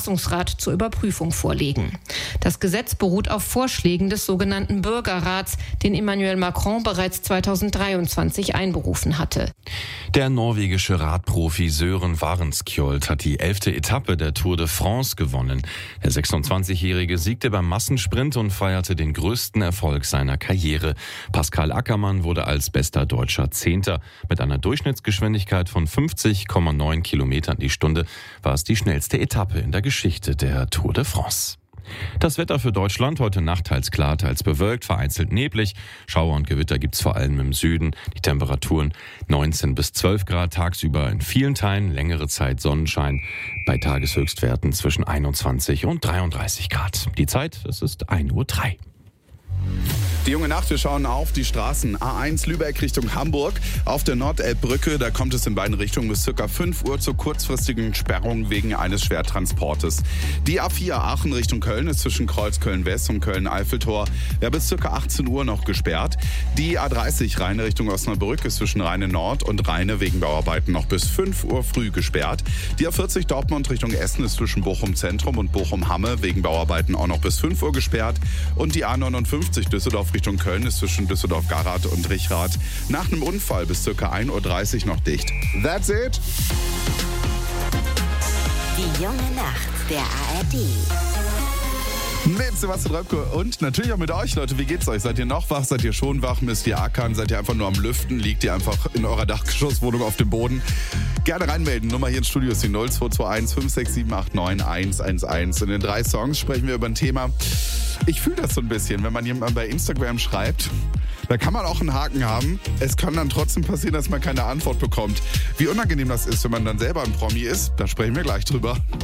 Verfassungsrat zur Überprüfung vorlegen. Das Gesetz beruht auf Vorschlägen des sogenannten Bürgerrats, den Emmanuel Macron bereits 2023 einberufen hatte. Der norwegische Radprofi Søren Varenskjold hat die 11. Etappe der Tour de France gewonnen. Der 26-Jährige siegte beim Massensprint und feierte den größten Erfolg seiner Karriere. Pascal Ackermann wurde als bester Deutscher Zehnter. Mit einer Durchschnittsgeschwindigkeit von 50,9 Kilometern die Stunde war es die schnellste Etappe in der Geschichte der Tour de France. Das Wetter für Deutschland: heute Nacht teils klar, teils bewölkt, vereinzelt neblig. Schauer und Gewitter gibt's vor allem im Süden. Die Temperaturen 19 bis 12 Grad, tagsüber in vielen Teilen längere Zeit Sonnenschein. Bei Tageshöchstwerten zwischen 21 und 33 Grad. Die Zeit, es ist 1:03 Uhr. Die junge Nacht, wir schauen auf die Straßen. A1 Lübeck Richtung Hamburg. Auf der Nordelbbrücke, da kommt es in beiden Richtungen bis ca. 5 Uhr zur kurzfristigen Sperrung wegen eines Schwertransportes. Die A4 Aachen Richtung Köln ist zwischen Kreuz Köln-West und Köln-Eiffeltor bis ca. 18 Uhr noch gesperrt. Die A30 Rheine Richtung Osnabrück ist zwischen Rheine Nord und Rheine wegen Bauarbeiten noch bis 5 Uhr früh gesperrt. Die A40 Dortmund Richtung Essen ist zwischen Bochum Zentrum und Bochum Hamme wegen Bauarbeiten auch noch bis 5 Uhr gesperrt. Und die A59 Düsseldorf Richtung Köln ist zwischen Düsseldorf-Garath und Richrath nach einem Unfall bis ca. 1:30 Uhr noch dicht. That's it. Die junge Nacht der ARD. Mit Sebastian Röpke und natürlich auch mit euch, Leute. Wie geht's euch? Seid ihr noch wach? Seid ihr schon wach? Müsst ihr ackern? Seid ihr einfach nur am Lüften? Liegt ihr einfach in eurer Dachgeschosswohnung auf dem Boden? Gerne reinmelden. Nummer hier ins Studio ist die 0221 56789 111. In den 3 Songs sprechen wir über ein Thema. Ich fühle das so ein bisschen, wenn man jemandem bei Instagram schreibt. Da kann man auch einen Haken haben. Es kann dann trotzdem passieren, dass man keine Antwort bekommt. Wie unangenehm das ist, wenn man dann selber ein Promi ist, da sprechen wir gleich drüber.